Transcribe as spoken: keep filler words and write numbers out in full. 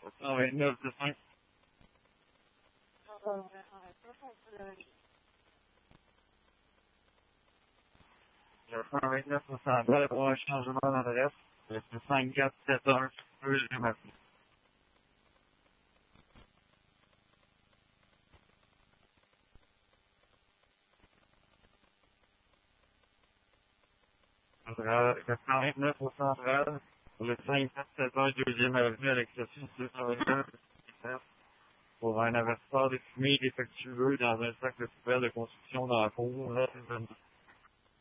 sept cent vingt-neuf, c'est cinq. sept cent vingt-neuf, ça s'appelle pour un changement d'adresse. C'est cinq quatre sept un, deux, je m'appelle. sept cent vingt-neuf au central, le cinq quatre sept un, deuxième avenue à l'exception deux cent vingt-neuf, pour un avertisseur de fumée défectueux dans un sac de poubelle de construction dans la cour.